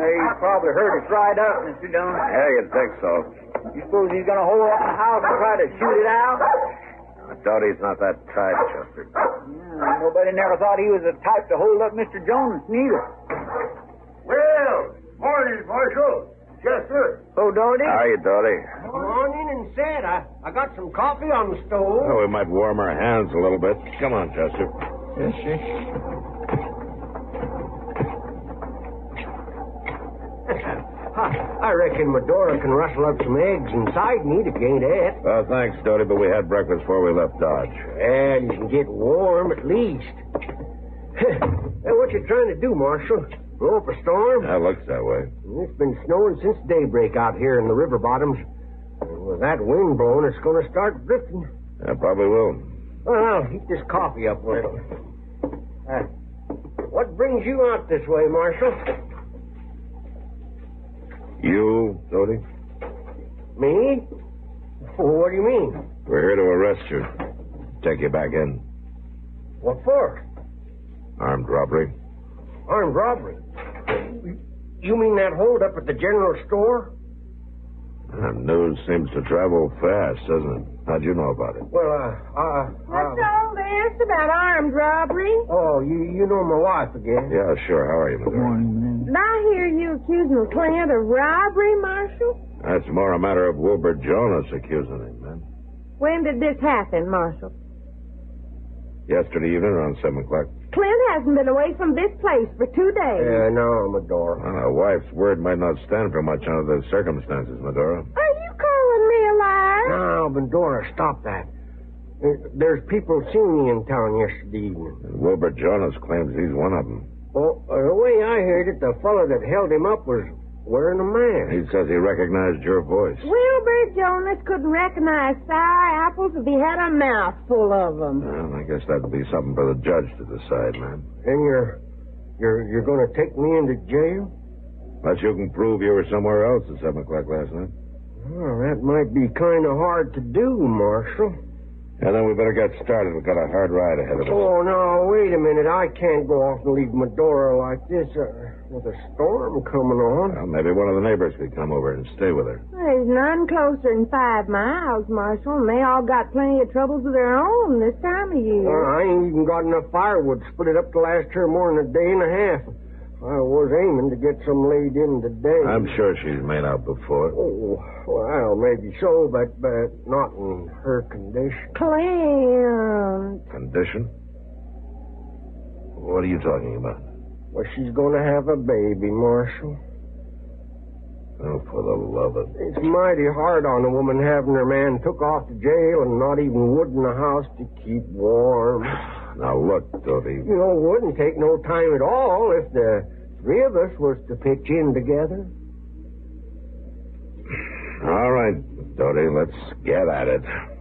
He's probably heard us ride up, Mr. Jones. Yeah, you'd think so. You suppose he's going to hold up the house and try to shoot it out? I doubt he's not that type, Chester. Nobody never thought he was the type to hold up Mr. Jones, neither. Well, morning, Marshal. Chester. Oh, Doty? How are you, Doty? Morning, and said I got some coffee on the stove. Well, we might warm our hands a little bit. Come on, Chester. Yes, sir. I reckon Medora can rustle up some eggs inside me if you ain't ate. Well, thanks, Doty, but we had breakfast before we left Dodge. And you can get warm at least. Hey, what you trying to do, Marshal? Blow up a storm? That looks that way. It's been snowing since daybreak out here in the river bottoms. And with that wind blowing, it's going to start drifting. Yeah, probably will. Well, I'll heat this coffee up a little. What brings you out this way, Marshal? You, Doty? Me? What do you mean? We're here to arrest you. Take you back in. What for? Armed robbery. Armed robbery? You mean that hold up at the general store? News seems to travel fast, doesn't it? How'd you know about it? Well, What's all this about armed robbery? Oh, you know my wife again. Yeah, sure. How are you, Medora? Morning, Did I hear you accusing Clint of robbery, Marshal? That's more a matter of Wilbur Jonas accusing him, man. When did this happen, Marshal? Yesterday evening around 7 o'clock. Clint hasn't been away from this place for 2 days. Yeah, no, Medora. Well, a wife's word might not stand for much under the circumstances, Medora. Are you calling me a liar? No, Medora, stop that. There's people seen me in town yesterday evening. And Wilbur Jonas claims he's one of them. Well, the way I heard it, the fellow that held him up was wearing a mask. He says he recognized your voice. Wilbur Jonas couldn't recognize sour apples if he had a mouth full of them. Well, I guess that'd be something for the judge to decide, man. And you're going to take me into jail? Unless you can prove you were somewhere else at 7 o'clock last night. Well, that might be kind of hard to do, Marshal. Yeah, then we better get started. We've got a hard ride ahead of us. Oh, no, wait a minute. I can't go off and leave Medora like this with a storm coming on. Well, maybe one of the neighbors could come over and stay with her. There's none closer than 5 miles, Marshal, and they all got plenty of troubles of their own this time of year. I ain't even got enough firewood to split it up to last her more than a day and a half. I was aiming to get some laid in today. I'm sure she's made out before. Oh, well, maybe so, but not in her condition. Clint. Condition? What are you talking about? Well, she's going to have a baby, Marshal. Oh, for the love of... It's mighty hard on a woman having her man took off to jail and not even wood in the house to keep warm. Now, look, Doty. You know, it wouldn't take no time at all if the 3 of us was to pitch in together. All right, Doty, let's get at it.